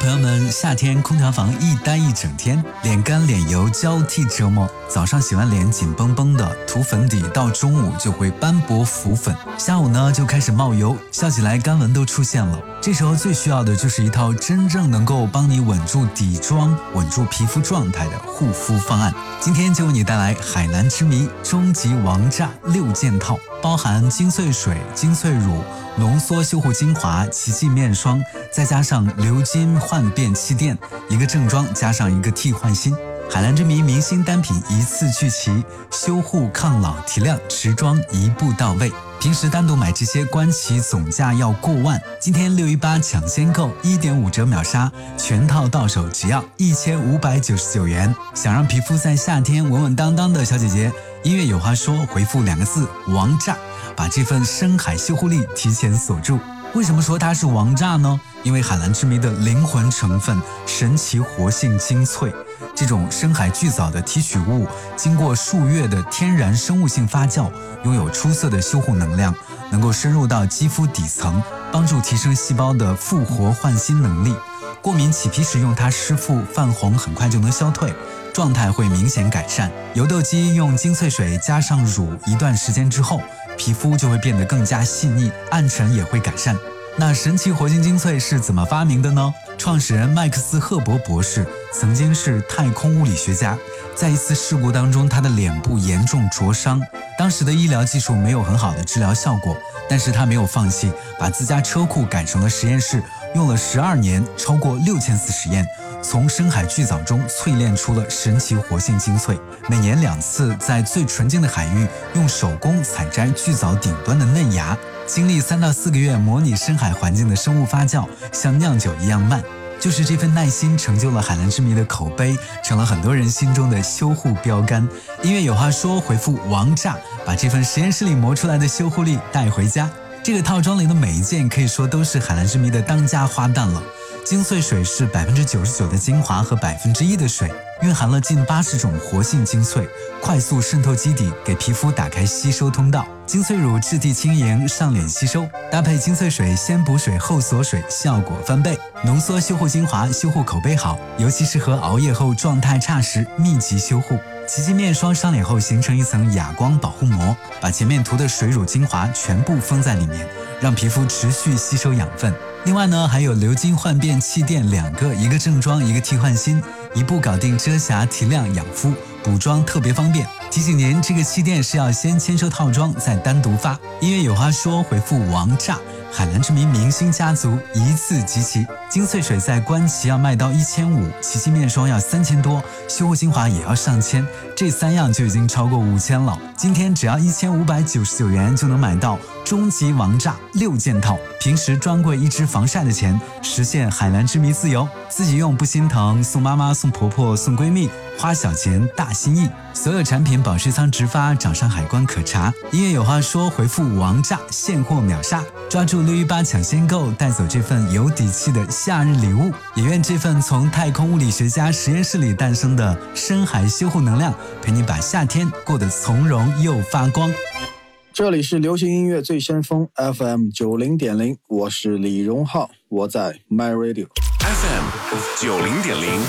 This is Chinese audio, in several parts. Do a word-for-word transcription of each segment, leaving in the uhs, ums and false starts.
朋友们，夏天空调房一待一整天，脸干脸油交替折磨。早上洗完脸紧绷绷的，涂粉底到中午就会斑驳浮粉，下午呢就开始冒油，笑起来干纹都出现了。这时候最需要的就是一套真正能够帮你稳住底妆、稳住皮肤状态的护肤方案。今天就为你带来海蓝之谜终极王炸六件套，包含精粹水、精粹乳、浓缩修护精华、奇迹面霜，再加上流金焕变气垫，一个正装加上一个替换芯。海蓝之谜明星单品一次聚齐，修护抗老提亮持妆一步到位。平时单独买这些官旗总价要过万，今天六一八抢先购 一点五折秒杀，全套到手只要一千五百九十九元。想让皮肤在夏天稳稳当当的小姐姐，音乐有话说回复两个字王炸，把这份深海修护力提前锁住。为什么说它是王炸呢？因为海蓝之谜的灵魂成分神奇活性精粹，这种深海巨藻的提取物经过数月的天然生物性发酵，拥有出色的修护能量，能够深入到肌肤底层，帮助提升细胞的复活焕新能力。过敏起皮时用它湿敷泛红很快就能消退，状态会明显改善。油痘肌用精粹水加上乳一段时间之后，皮肤就会变得更加细腻，暗沉也会改善。那神奇活性精粹是怎么发明的呢？创始人麦克斯·赫伯博士曾经是太空物理学家，在一次事故当中，他的脸部严重灼伤，当时的医疗技术没有很好的治疗效果，但是他没有放弃，把自家车库改成了实验室，用了十二年，超过六千次实验，从深海巨藻中淬炼出了神奇活性精粹。每年两次在最纯净的海域用手工采摘巨藻顶端的嫩芽，经历三到四个月模拟深海环境的生物发酵，像酿酒一样慢。就是这份耐心成就了海蓝之谜的口碑，成了很多人心中的修护标杆。音乐有话说回复王炸，把这份实验室里磨出来的修护力带回家。这个套装里的每一件可以说都是海蓝之谜的当家花旦了。精粹水是 百分之九十九 的精华和 百分之一 的水，蕴含了近八十种活性精粹，快速渗透基底，给皮肤打开吸收通道。精粹乳质地轻盈，上脸吸收，搭配精粹水先补水后锁水，效果翻倍。浓缩修护精华，修护口碑好，尤其适合熬夜后状态差时密集修护。奇迹面霜上脸后形成一层哑光保护膜，把前面涂的水乳精华全部封在里面，让皮肤持续吸收养分。另外呢，还有流金焕变气垫两个，一个正装，一个替换芯，一步搞定遮瑕、提亮、养肤，补妆特别方便。提醒您，这个气垫是要先签收套装，再单独发。音乐有话说回复王炸，海蓝之谜明星家族一次集齐。精粹水在官旗要卖到一千五，奇迹面霜要三千多，修护精华也要上千，这三样就已经超过五千了。今天只要一千五百九十九元就能买到终极王炸六件套，平时专柜一支防晒的钱，实现海蓝之谜自由，自己用不心疼，送妈妈、送婆婆、送闺蜜，花小钱大心意。所有产品保税仓直发，掌上海关可查。音乐有话说回复王炸，现货秒杀，抓住六一八抢先购，带走这份有底气的夏日礼物。也愿这份从太空物理学家实验室里诞生的深海修护能量，陪你把夏天过得从容又发光。 这里是流行音乐最先锋 F M 九零点零， 我是李荣浩，我在 My Radio F M 九零点零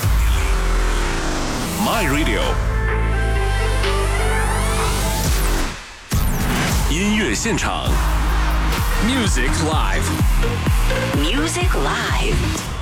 My Radio 音乐现场 Music Live Music Live